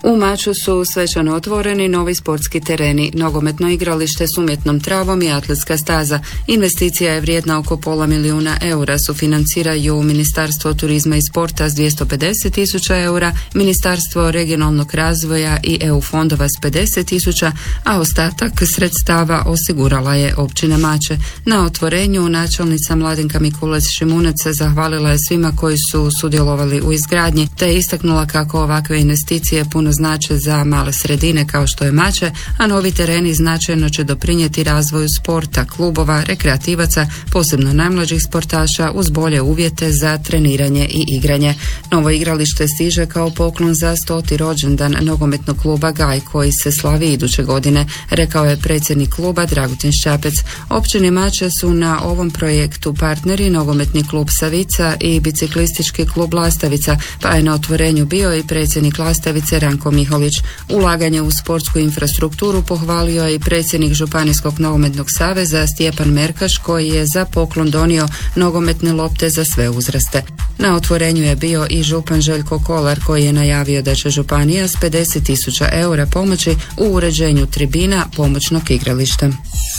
U Maču su svečano otvoreni novi sportski tereni, nogometno igralište s umjetnom travom i atletska staza. Investicija je vrijedna oko €500.000, sufinanciraju Ministarstvo turizma i sporta s 250.000 eura, Ministarstvo regionalnog razvoja i EU fondova s 50.000, a ostatak sredstava osigurala je općina Mače. Na otvorenju načelnica Mladenka Mikulec-Šimunec zahvalila je svima koji su sudjelovali u izgradnji, te je istaknula kako ovakve investicije puno znače za male sredine kao što je Mače, a novi tereni značajno će doprinijeti razvoju sporta, klubova, rekreativaca, posebno najmlađih sportaša uz bolje uvjete za treniranje i igranje. Novo igralište stiže kao poklon za 100. rođendan nogometnog kluba Gaj koji se slavi iduće godine, rekao je predsjednik kluba Dragutin Ščapec. Općini Mače su na ovom projektu partneri nogometni klub Savica i biciklistički klub Lastavica, pa je na otvorenju bio i predsjednik Lastavice Ranko Miholić. Ulaganje u sportsku infrastrukturu pohvalio je i predsjednik Županijskog nogometnog saveza Stjepan Merkaš koji je za poklon donio nogometne lopte za sve uzraste. Na otvorenju je bio i župan Željko Kolar koji je najavio da će županija s 50.000 eura pomoći u uređenju tribina pomoćnog igrališta.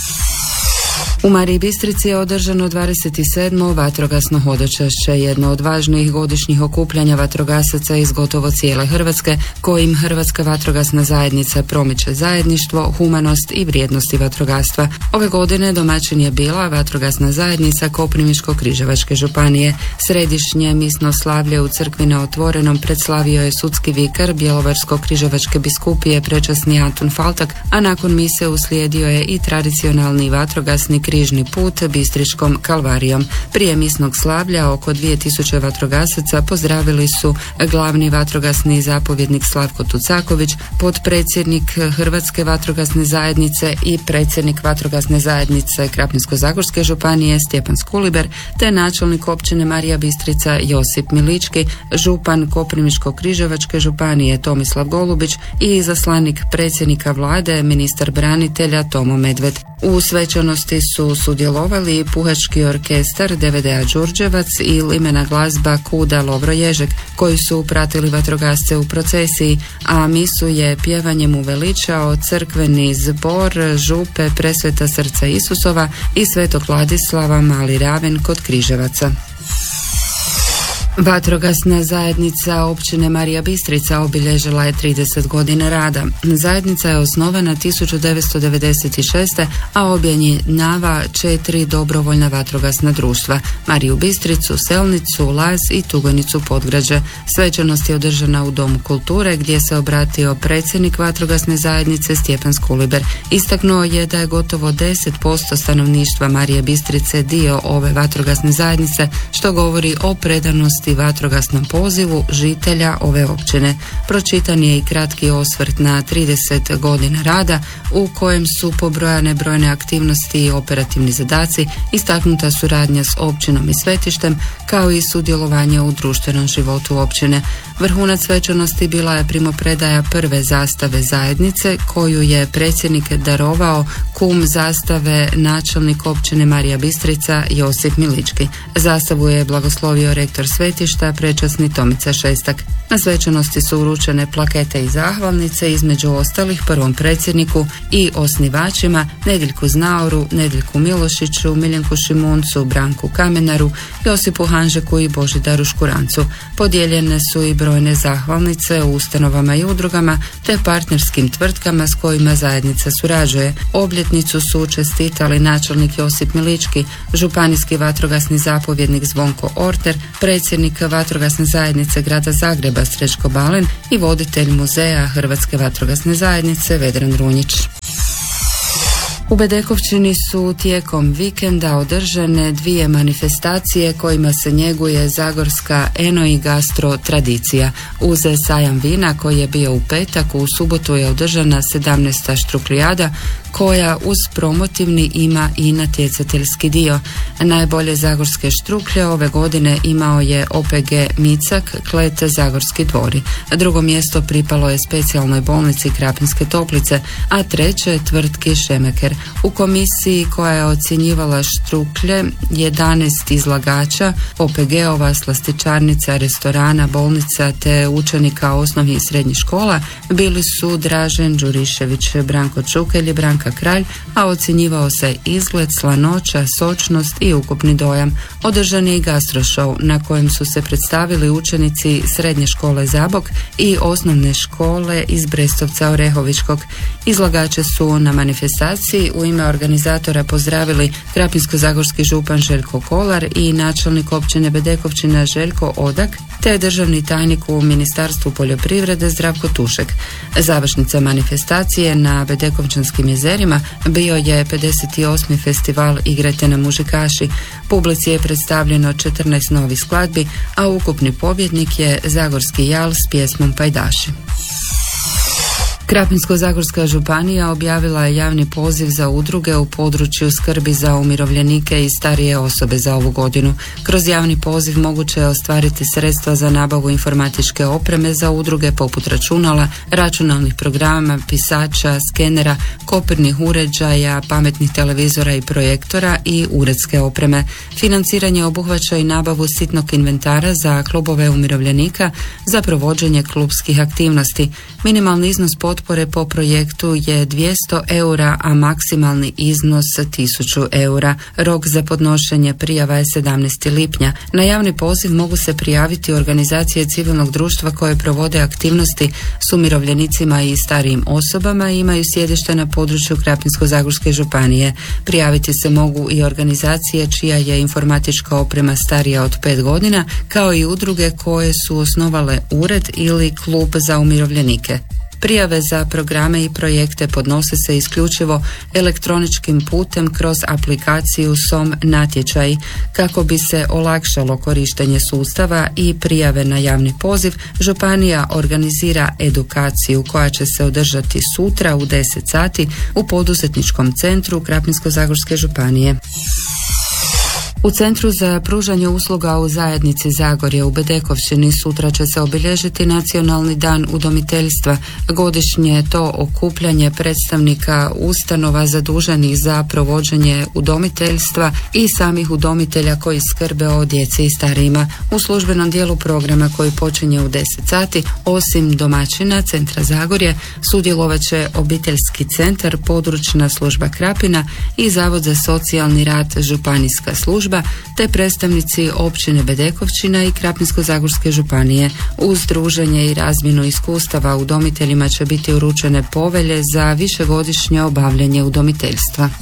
U Mariji Bistrici je održano 27. vatrogasno hodočašće, jedno od važnijih godišnjih okupljanja vatrogasaca iz gotovo cijele Hrvatske, kojim Hrvatska vatrogasna zajednica promiče zajedništvo, humanost i vrijednosti vatrogastva. Ove godine domaćin je bila vatrogasna zajednica Koprivničko-križevačke županije. Središnje misno slavlje u crkvi na Otvorenom predslavio je sudski vikar Bjelovarsko-križevačke biskupije prečasni Antun Faltak, a nakon mise uslijedio je i tradicionalni vatrogasni križni put Bistričkom kalvarijom. Prije misnog slavlja oko 2000 vatrogasaca pozdravili su glavni vatrogasni zapovjednik Slavko Tucaković, potpredsjednik Hrvatske vatrogasne zajednice i predsjednik vatrogasne zajednice Krapinsko-zagorske županije Stjepan Skuliber, te načelnik općine Marija Bistrica Josip Milički, župan Koprivničko-križevačke županije Tomislav Golubić i izaslanik predsjednika vlade, ministar branitelja Tomo Medved. U svečanosti su sudjelovali puhački orkestar DVD-a Đurđevac i limena glazba Kuda Lovro Ježek, koji su pratili vatrogasce u procesiji, a misu je pjevanjem uveličao crkveni zbor župe Presveta srca Isusova i Svetog Vladislava Mali Raven kod Križevaca. Vatrogasna zajednica općine Marija Bistrica obilježila je 30 godina rada. Zajednica je osnovana 1996. a objedinjava 4 dobrovoljna vatrogasna društva: Mariju Bistricu, Selnicu, Laz i Tugojnicu Podgrađe. Svečanost je održana u Domu kulture gdje se obratio predsjednik vatrogasne zajednice Stjepan Skuliber. Istaknuo je da je gotovo 10% stanovništva Marije Bistrice dio ove vatrogasne zajednice, što govori o predanosti vatrogasnom pozivu žitelja ove općine. Pročitan je i kratki osvrt na 30 godina rada u kojem su pobrojane brojne aktivnosti i operativni zadaci, istaknuta suradnja s općinom i svetištem, kao i sudjelovanje u društvenom životu općine. Vrhunac svečanosti bila je primopredaja prve zastave zajednice koju je predsjednik darovao kum zastave načelnik općine Marija Bistrica Josip Milički. Zastavu je blagoslovio rektor svetišta prečasni Tomica Šestak. Na svečanosti su uručene plakete i zahvalnice, između ostalih prvom predsjedniku i osnivačima Nediljku Znaoru, Nediljku Milošiću, Miljenku Šimuncu, Branku Kamenaru, Josipu Hanžeku i Božidaru Škurancu. Podijeljene su i brojne zahvalnice u ustanovama i udrugama te partnerskim tvrtkama s kojima zajednica surađuje. Obljetnicu su čestitali načelnik Josip Milički, županijski vatrogasni zapovjednik Zvonko Orter, predsjednik vatrogasne zajednice grada Zagreba Srećko Balen i voditelj muzeja Hrvatske vatrogasne zajednice Vedran Runjić. U Bedekovčini su tijekom vikenda održane 2 manifestacije kojima se njeguje zagorska eno i gastro tradicija. Uz sajam vina koji je bio u petak, u subotu je održana 17. štruklijada koja uz promotivni ima i natjecateljski dio. Najbolje zagorske štrukle ove godine imao je OPG Micak, Klet, Zagorski dvori. Drugo mjesto pripalo je specijalnoj bolnici Krapinske Toplice, a treće tvrtki Šemeker. U komisiji koja je ocjenjivala štrukle 11 izlagača, OPG-ova, slastičarnica, restorana, bolnica te učenika osnovnih i srednjih škola bili su Dražen Đurišević, Branko Čukelj i Branka Kralj, a ocjenjivao se izgled, slanoća, sočnost i ukupni dojam. Održan je i gastrošou na kojem su se predstavili učenici srednje škole Zabok i osnovne škole iz Brestovca Orehovičkog. Izlagače su na manifestaciji u ime organizatora pozdravili krapinsko-zagorski župan Željko Kolar i načelnik općine Bedekovčina Željko Odak, te državni tajnik u Ministarstvu poljoprivrede Zdravko Tušek. Završnica manifestacije na Bedekovčanskim jezerima bio je 58. festival Igrajte na mužikaši. Publici je predstavljeno 14 novih skladbi, a ukupni pobjednik je Zagorski jal s pjesmom Pajdaši. Krapinsko-zagorska županija objavila je javni poziv za udruge u području skrbi za umirovljenike i starije osobe za ovu godinu. Kroz javni poziv moguće je ostvariti sredstva za nabavu informatičke opreme za udruge poput računala, računalnih programa, pisača, skenera, kopirnih uređaja, pametnih televizora i projektora i uredske opreme. Financiranje obuhvaća i nabavu sitnog inventara za klubove umirovljenika za provođenje klubskih aktivnosti. Minimalni iznos potpore po projektu je 200 eura, a maksimalni iznos 1000 eura. Rok za podnošenje prijava je 17. lipnja. Na javni poziv mogu se prijaviti organizacije civilnog društva koje provode aktivnosti s umirovljenicima i starijim osobama i imaju sjedište na području Krapinsko-zagorske županije. Prijaviti se mogu i organizacije čija je informatička oprema starija od 5 godina, kao i udruge koje su osnovale ured ili klub za umirovljenike. Prijave za programe i projekte podnose se isključivo elektroničkim putem kroz aplikaciju SOM natječaj. Kako bi se olakšalo korištenje sustava i prijave na javni poziv, županija organizira edukaciju koja će se održati sutra u 10 sati u poduzetničkom centru Krapinsko-zagorske županije. U Centru za pružanje usluga u zajednici Zagorje u Bedekovčini sutra će se obilježiti Nacionalni dan udomiteljstva. Godišnje je to okupljanje predstavnika ustanova zaduženih za provođenje udomiteljstva i samih udomitelja koji skrbe o djeci i starijima. U službenom dijelu programa koji počinje u 10 sati, osim domaćina Centra Zagorje, sudjelovat će obiteljski centar, područna služba Krapina i Zavod za socijalni rad, županijska služba, te predstavnici općine Bedekovčina i Krapinsko-zagorske županije. Uz druženje i razmjenu iskustava udomiteljima će biti uručene povelje za višegodišnje obavljanje udomiteljstva.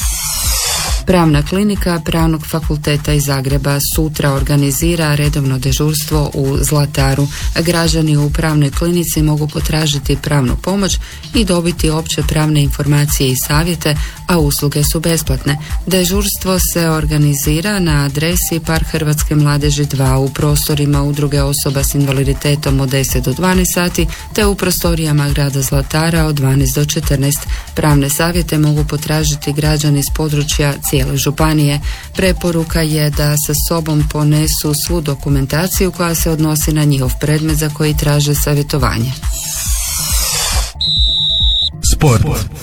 Pravna klinika Pravnog fakulteta iz Zagreba sutra organizira redovno dežurstvo u Zlataru. Građani u pravnoj klinici mogu potražiti pravnu pomoć i dobiti opće pravne informacije i savjete, a usluge su besplatne. Dežurstvo se organizira na adresi Park Hrvatske mladeži 2 u prostorima udruge osoba s invaliditetom od 10 do 12 sati te u prostorijama grada Zlatara od 12 do 14. Pravne savjete mogu potražiti građani iz područja cijele županije. Preporuka je da sa sobom ponesu svu dokumentaciju koja se odnosi na njihov predmet za koji traže savjetovanje. Sport.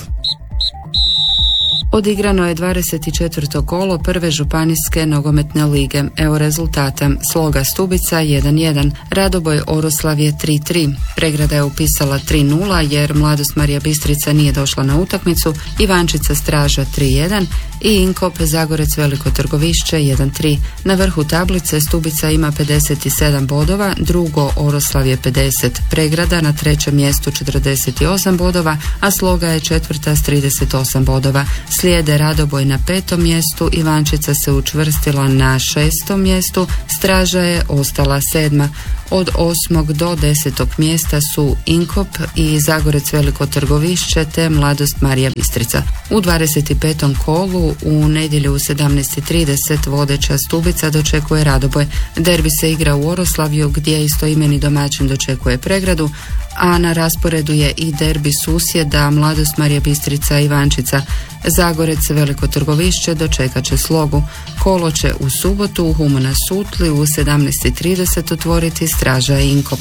Odigrano je 24. kolo prve županijske nogometne lige. Evo rezultata: Sloga Stubica 1-1, Radoboj Oroslav je 3-3, Pregrada je upisala 3-0 jer Mladost Marija Bistrica nije došla na utakmicu, Ivančica Straža 3-1 i Inkop Zagorec Veliko Trgovišće 1-3. Na vrhu tablice Stubica ima 57 bodova, drugo Oroslav je 50, Pregrada na trećem mjestu 48 bodova, a Sloga je četvrta s 38 bodova. Slijede Radoboj na 5. mjestu, Ivančica se učvrstila na 6. mjestu, Straža je ostala 7. Od 8. do 10. mjesta su Inkop i Zagorec Veliko Trgovišće te Mladost Marija Bistrica. U 25. kolu u nedjelju u 17:30 vodeća Stubica dočekuje Radoboj. Derbi se igra u Oroslavju gdje istoimeni domaćin dočekuje Pregradu, a na rasporedu je i derbi susjeda Mladost Marija Bistrica Ivančica. Zagorec Veliko Trgovišće dočekat će Slogu. Kolo će u subotu u Humana Sutli u 17:30 otvoriti Straža Inkop.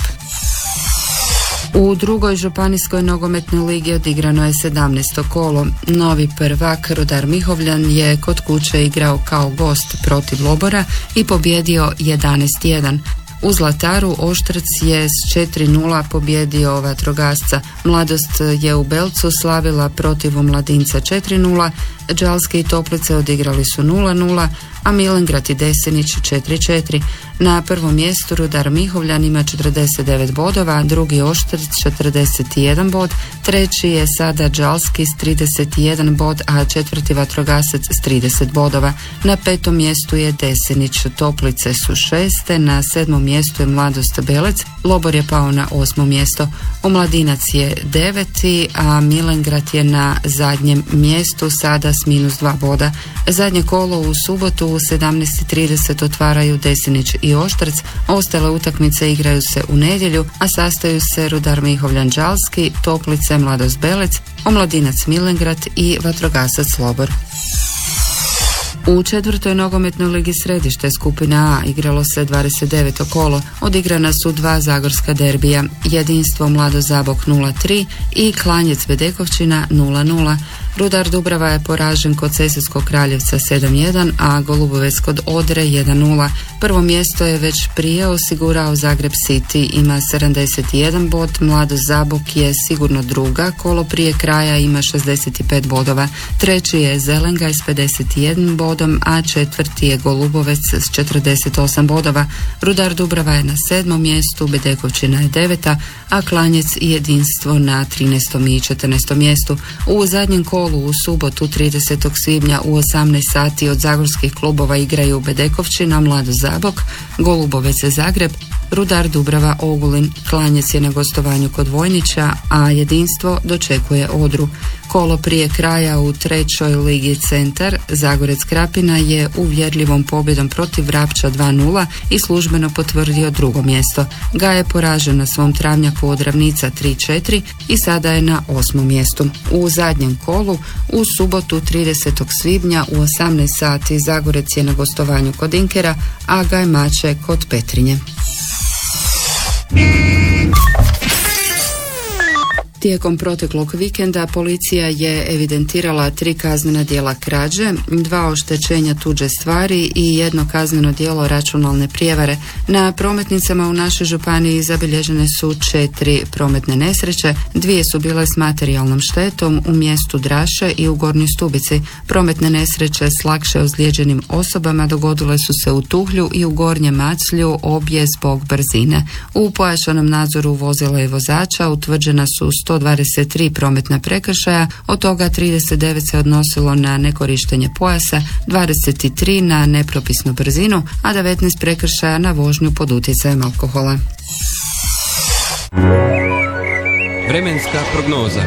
U drugoj županijskoj nogometnoj ligi odigrano je 17. kolo. Novi prvak Rudar Mihovljan je kod kuće igrao kao gost protiv Lobora i pobjedio 11:1. U Zlataru Oštrc je s 4:0 pobjedio Vatrogasca. Mladost je u Belcu slavila protiv Omladinca 4:0, Đalske i Toplice odigrali su 0:0, a Milengrad i Desenić 4:4. Na prvom mjestu Rudar Mihovljan ima 49 bodova, drugi Oštrc 41 bod, treći je sada Đalski s 31 bod, a četvrti Vatrogasac s 30 bodova. Na petom mjestu je Desenić, Toplice su šeste, na sedmom mjestu je Mladost Belec, Lobor je pao na 8. mjesto. Omladinac je 9. a Milengrad je na zadnjem mjestu sada s -2 boda. Zadnje kolo u subotu u 17:30 otvaraju Desenić i Oštrc, ostale utakmice igraju se u nedjelju, a sastaju se Rudar Mihovljan Đalski, Toplice Mladost Belec, Omladinac Milengrad i Vatrogasac Lobor. U četvrtoj nogometnoj ligi Središte skupina A igralo se 29. kolo. Odigrana su 2 zagorska derbija, Jedinstvo Mlado Zabok 0:3 i Klanjec Bedekovčina 0:0. Rudar Dubrava je poražen kod Seselskog Kraljevca 7:1, a Golubovec kod Odre 1:0. Prvo mjesto je već prije osigurao Zagreb City, ima 71 bod, Mlado Zabok je sigurno druga, kolo prije kraja ima 65 bodova. Treći je Zelengaj s 51 bodom, a četvrti je Golubovec s 48 bodova. Rudar Dubrava je na 7. mjestu, Bedekovčina je 9, a Klanjec i Jedinstvo na 13. i 14. mjestu. U zadnjem kolu u subotu 30. svibnja u 18 sati od zagorskih klubova igraju Bedekovčina, Mlado Zabok, Golubovec Zagreb, Rudar Dubrava Ogulin. Klanjec je na gostovanju kod Vojnića, a Jedinstvo dočekuje Odru. Kolo prije kraja u trećoj ligi Centar Zagorec Krapina je uvjerljivom pobjedom protiv Vrapča 2:0 i službeno potvrdio drugo mjesto. Ga je poražen na svom travnjaku od Ravnica 3:4 i sada je na 8. mjestu. U zadnjem kolu u subotu 30. svibnja u 18 sati Zagorec je na gostovanju kod Inkera, a Gajmače kod Petrinje. Tijekom proteklog vikenda policija je evidentirala 3 kaznena djela krađe, 2 oštećenja tuđe stvari i 1 kazneno djelo računalne prijevare. Na prometnicama u našoj županiji zabilježene su 4 prometne nesreće, 2 su bile s materijalnom štetom u mjestu Draše i u Gornjoj Stubici. Prometne nesreće s lakše ozlijeđenim osobama dogodile su se u Tuhlju i u Gornjem Maclju, obje zbog brzine. U pojačanom nadzoru vozila i vozača utvrđena su 123 prometna prekršaja, od toga 39 se odnosilo na nekorištenje pojasa, 23 na nepropisnu brzinu, a 19 prekršaja na vožnju pod utjecajem alkohola. Vremenska prognoza.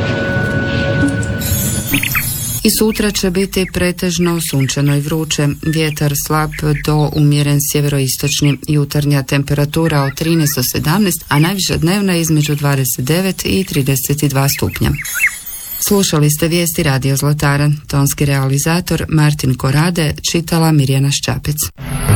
I sutra će biti pretežno sunčano i vruće, vjetar slab do umjeren sjeveroistočni, jutarnja temperatura od 13 do 17, a najviša dnevna između 29 i 32 stupnja. Slušali ste vijesti Radio Zlatara, tonski realizator Martin Korade, čitala Mirjana Ščapec.